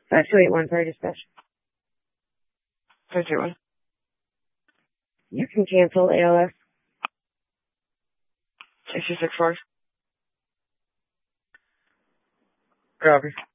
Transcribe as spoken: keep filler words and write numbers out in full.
five two eight one, sorry, dispatch. five two eight one. You can cancel A L S. six two six four. Copy.